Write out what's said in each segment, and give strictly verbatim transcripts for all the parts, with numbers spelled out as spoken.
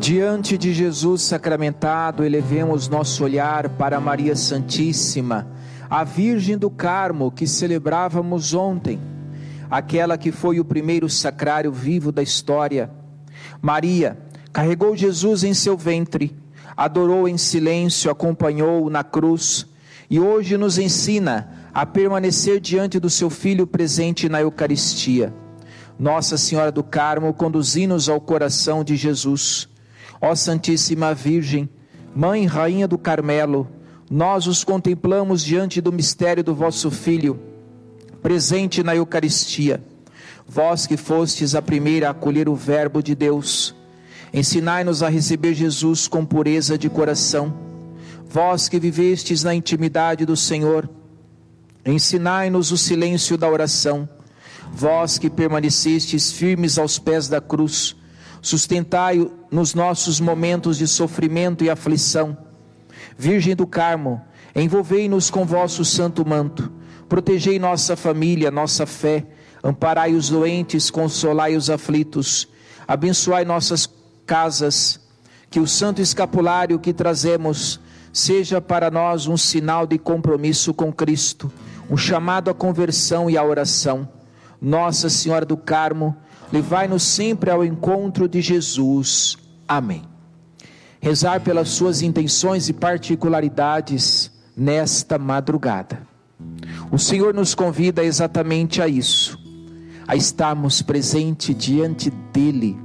Diante de Jesus sacramentado, elevemos nosso olhar para Maria Santíssima, a Virgem do Carmo que celebrávamos ontem, aquela que foi o primeiro sacrário vivo da história. Maria carregou Jesus em seu ventre, adorou em silêncio, acompanhou-o na cruz e hoje nos ensina a permanecer diante do seu Filho presente na Eucaristia. Nossa Senhora do Carmo, conduzi-nos ao coração de Jesus. Ó Santíssima Virgem, Mãe e Rainha do Carmelo, nós os contemplamos diante do mistério do vosso Filho, presente na Eucaristia. Vós que fostes a primeira a acolher o Verbo de Deus, ensinai-nos a receber Jesus com pureza de coração. Vós que vivestes na intimidade do Senhor, ensinai-nos o silêncio da oração. Vós que permanecestes firmes aos pés da cruz, sustentai-o nos nossos momentos de sofrimento e aflição. Virgem do Carmo, envolvei-nos com vosso santo manto, protegei nossa família, nossa fé, amparai os doentes, consolai os aflitos, abençoai nossas casas, que o santo escapulário que trazemos seja para nós um sinal de compromisso com Cristo, um chamado à conversão e à oração. Nossa Senhora do Carmo, levai-nos sempre ao encontro de Jesus. Amém. Rezar pelas suas intenções e particularidades nesta madrugada. O Senhor nos convida exatamente a isso, a estarmos presentes diante dEle,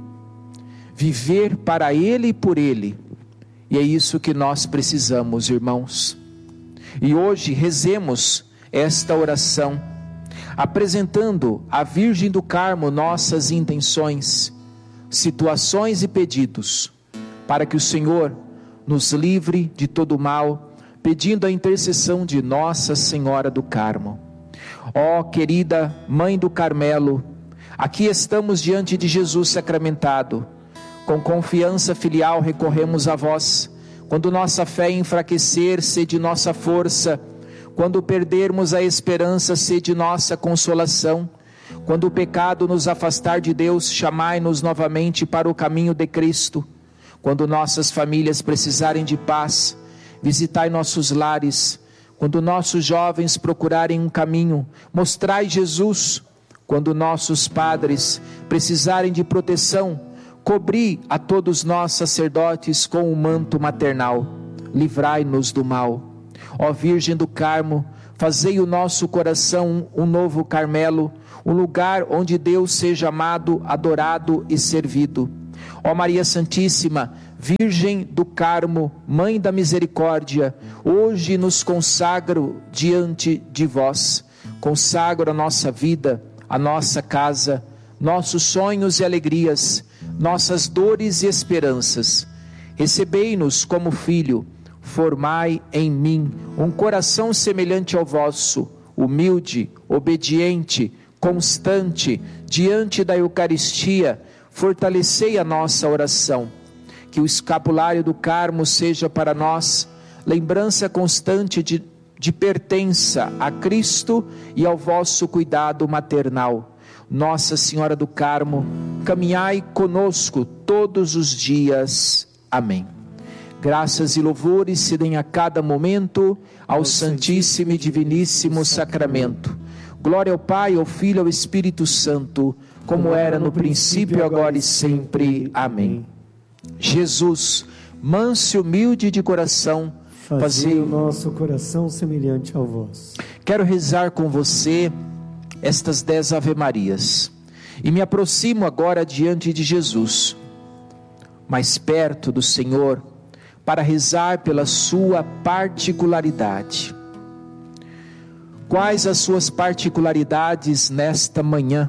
viver para Ele e por Ele, e é isso que nós precisamos, irmãos. E hoje rezemos esta oração, apresentando à Virgem do Carmo nossas intenções, situações e pedidos, para que o Senhor nos livre de todo mal, pedindo a intercessão de Nossa Senhora do Carmo. Ó querida Mãe do Carmelo, aqui estamos diante de Jesus sacramentado, com confiança filial recorremos a vós, quando nossa fé enfraquecer, sede nossa força, quando perdermos a esperança, sede nossa consolação, quando o pecado nos afastar de Deus, chamai-nos novamente para o caminho de Cristo, quando nossas famílias precisarem de paz, visitai nossos lares, quando nossos jovens procurarem um caminho, mostrai Jesus, quando nossos padres precisarem de proteção, cobri a todos nós sacerdotes com o manto maternal, livrai-nos do mal. Ó Virgem do Carmo, fazei o nosso coração um novo Carmelo, um lugar onde Deus seja amado, adorado e servido. Ó Maria Santíssima, Virgem do Carmo, Mãe da Misericórdia, hoje nos consagro diante de vós, consagro a nossa vida, a nossa casa, nossos sonhos e alegrias, nossas dores e esperanças. Recebei-nos como filho, formai em mim um coração semelhante ao vosso, humilde, obediente, constante, diante da Eucaristia, fortalecei a nossa oração. Que o escapulário do Carmo seja para nós lembrança constante de, de pertença a Cristo e ao vosso cuidado maternal. Nossa Senhora do Carmo, caminhai conosco todos os dias. Amém. Graças e louvores se deem a cada momento ao Santíssimo e Diviníssimo Sacramento. Glória ao Pai, ao Filho e ao Espírito Santo, como era no princípio, agora e sempre. Amém. Jesus, manso e humilde de coração, fazei o nosso coração semelhante ao vosso. Quero rezar com você estas dez Ave-Marias e me aproximo agora diante de Jesus, mais perto do Senhor, para rezar pela sua particularidade. Quais as suas particularidades nesta manhã?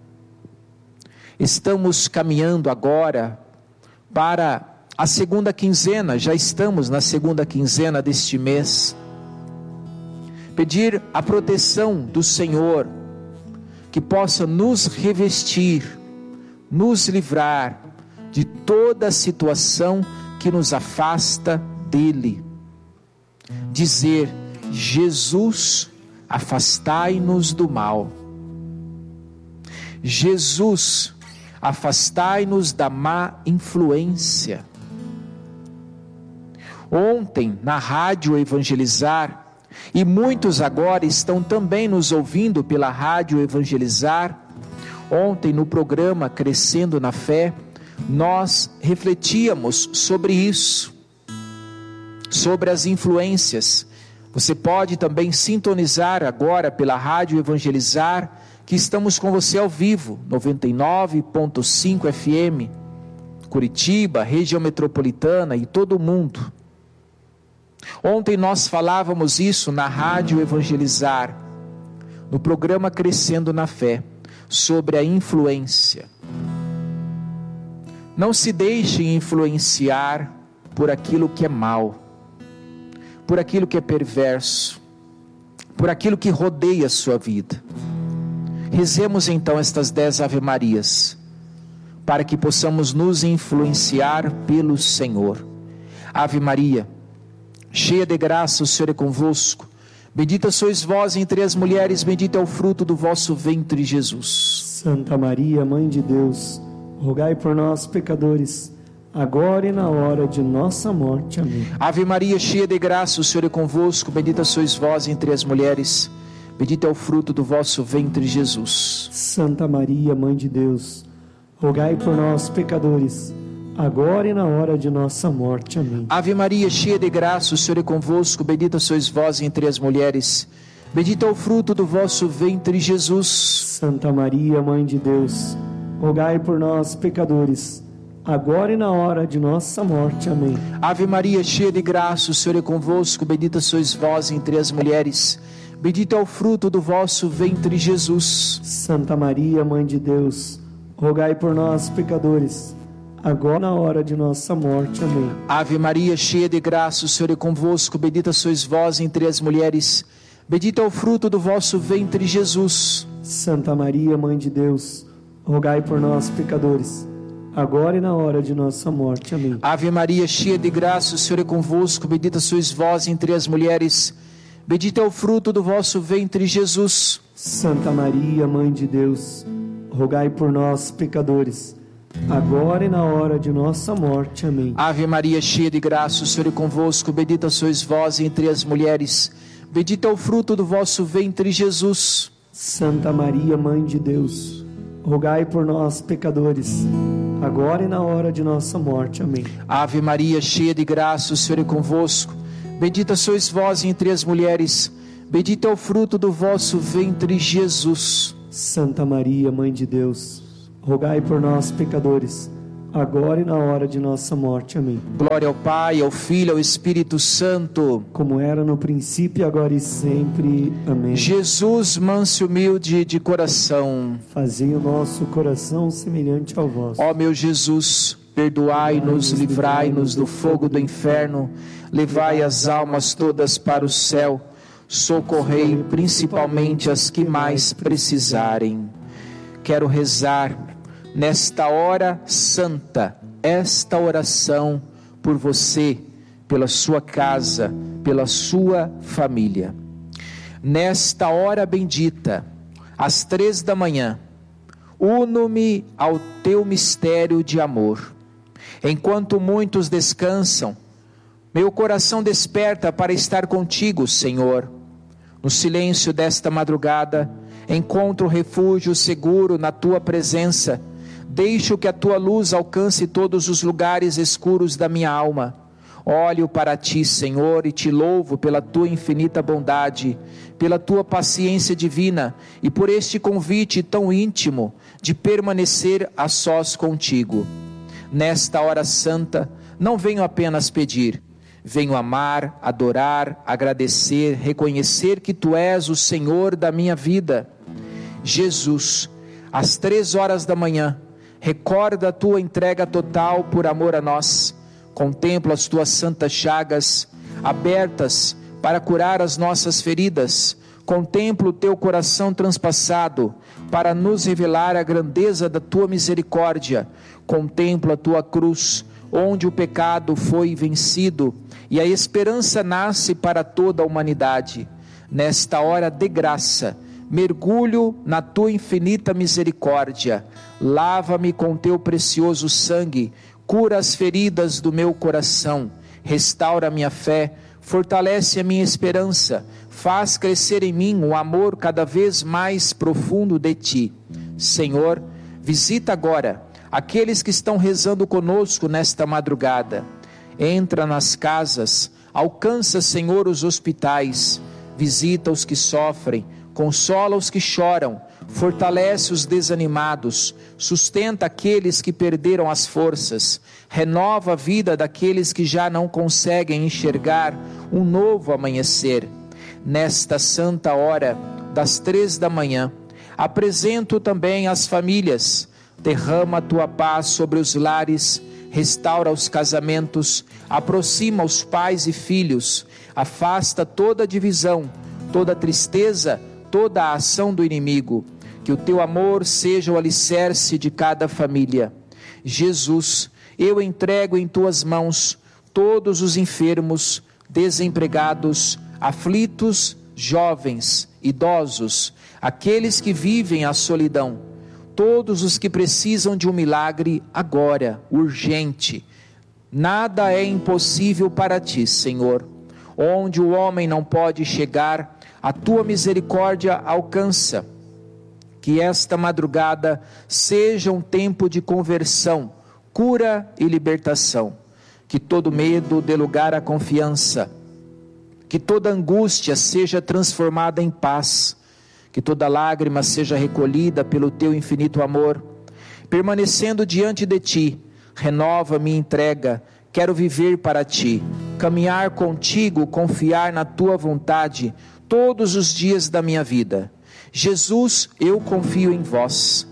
Estamos caminhando agora para a segunda quinzena, já estamos na segunda quinzena deste mês. Pedir a proteção do Senhor, que possa nos revestir, nos livrar de toda situação que nos afasta dele. Dizer: Jesus, afastai-nos do mal. Jesus, afastai-nos da má influência. ontem na Rádio Evangelizar, e muitos agora estão também nos ouvindo pela Rádio Evangelizar. Ontem no programa Crescendo na Fé, nós refletíamos sobre isso, sobre as influências. Você pode também sintonizar agora pela Rádio Evangelizar, que estamos com você ao vivo, noventa e nove ponto cinco F M, Curitiba, região metropolitana e todo o mundo. Ontem nós falávamos isso na Rádio Evangelizar, no programa Crescendo na Fé, sobre a influência. Não se deixe influenciar por aquilo que é mal, por aquilo que é perverso, por aquilo que rodeia a sua vida. Rezemos então estas dez Ave-Marias, para que possamos nos influenciar pelo Senhor. Ave Maria, cheia de graça, o Senhor é convosco. Bendita sois vós entre as mulheres, bendito é o fruto do vosso ventre, Jesus. Santa Maria, Mãe de Deus, rogai por nós, pecadores, agora e na hora de nossa morte. Amém. Ave Maria, cheia de graça, o Senhor é convosco. Bendita sois vós entre as mulheres, bendito é o fruto do vosso ventre, Jesus. Santa Maria, Mãe de Deus, rogai por nós, pecadores, agora e na hora de nossa morte. Amém. Ave Maria, cheia de graça, o Senhor é convosco. Bendita sois vós entre as mulheres, bendito é o fruto do vosso ventre, Jesus. Santa Maria, Mãe de Deus, rogai por nós, pecadores, agora e na hora de nossa morte. Amém. Ave Maria, cheia de graça, o Senhor é convosco. Bendita sois vós entre as mulheres, bendito é o fruto do vosso ventre, Jesus. Santa Maria, Mãe de Deus, rogai por nós, pecadores, agora na hora de nossa morte. Amém. Ave Maria, cheia de graça, o Senhor é convosco. Bendita sois vós entre as mulheres, bendito é o fruto do vosso ventre, Jesus. Santa Maria, Mãe de Deus, rogai por nós, pecadores, agora e na hora de nossa morte. Amém. Ave Maria, cheia de graça, o Senhor é convosco. Bendita sois vós entre as mulheres, bendito é o fruto do vosso ventre, Jesus. Santa Maria, Mãe de Deus, rogai por nós, pecadores, agora e na hora de nossa morte. Amém. Ave Maria, cheia de graça, o Senhor é convosco. Bendita sois vós entre as mulheres, bendito é o fruto do vosso ventre, Jesus. Santa Maria, Mãe de Deus, rogai por nós, pecadores, agora e na hora de nossa morte. Amém. Ave Maria, cheia de graça, o Senhor é convosco. Bendita sois vós entre as mulheres, bendito é o fruto do vosso ventre, Jesus. Santa Maria, Mãe de Deus, rogai por nós, pecadores, agora e na hora de nossa morte. Amém. Glória ao Pai, ao Filho e ao Espírito Santo, como era no princípio, agora e sempre. Amém. Jesus, manso e humilde de coração, fazei o nosso coração semelhante ao vosso. Ó meu Jesus, perdoai-nos, livrai-nos do fogo do inferno, levai as almas todas para o céu, socorrei principalmente as que mais precisarem. Quero rezar nesta hora santa, esta oração por você, pela sua casa, pela sua família. Nesta hora bendita, às três da manhã, uno-me ao teu mistério de amor. Enquanto muitos descansam, meu coração desperta para estar contigo, Senhor. No silêncio desta madrugada, encontro refúgio seguro na tua presença. Deixo que a tua luz alcance todos os lugares escuros da minha alma. Olho para ti, Senhor, e te louvo pela tua infinita bondade, pela tua paciência divina e por este convite tão íntimo de permanecer a sós contigo. Nesta hora santa, não venho apenas pedir, venho amar, adorar, agradecer, reconhecer que tu és o Senhor da minha vida. Jesus, às três horas da manhã, recorda a tua entrega total por amor a nós. Contempla as tuas santas chagas, abertas para curar as nossas feridas. Contempla o teu coração transpassado, para nos revelar a grandeza da tua misericórdia. Contempla a tua cruz, onde o pecado foi vencido, e a esperança nasce para toda a humanidade. Nesta hora de graça, mergulho na tua infinita misericórdia. Lava-me com teu precioso sangue, cura as feridas do meu coração, restaura a minha fé, fortalece a minha esperança, faz crescer em mim um amor cada vez mais profundo de Ti. Senhor, visita agora aqueles que estão rezando conosco nesta madrugada. Entra nas casas, alcança, Senhor, os hospitais, visita os que sofrem, consola os que choram, fortalece os desanimados, sustenta aqueles que perderam as forças, renova a vida daqueles que já não conseguem enxergar um novo amanhecer. Nesta santa hora, das três da manhã, apresento também as famílias, derrama a Tua paz sobre os lares, restaura os casamentos, aproxima os pais e filhos, afasta toda divisão, toda tristeza, toda a ação do inimigo. Que o Teu amor seja o alicerce de cada família. Jesus, eu entrego em Tuas mãos todos os enfermos, desempregados, aflitos, jovens, idosos, aqueles que vivem a solidão, todos os que precisam de um milagre agora, urgente. Nada é impossível para Ti, Senhor. Onde o homem não pode chegar, a Tua misericórdia alcança. Que esta madrugada seja um tempo de conversão, cura e libertação. Que todo medo dê lugar à confiança. Que toda angústia seja transformada em paz. Que toda lágrima seja recolhida pelo Teu infinito amor. Permanecendo diante de Ti, renova minha entrega. Quero viver para Ti, caminhar contigo, confiar na Tua vontade todos os dias da minha vida. Jesus, eu confio em Vós.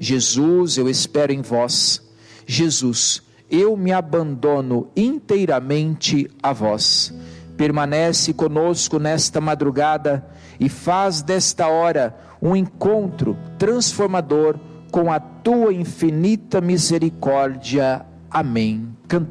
Jesus, eu espero em Vós. Jesus, eu me abandono inteiramente a Vós. Permanece conosco nesta madrugada e faz desta hora um encontro transformador com a Tua infinita misericórdia. Amém.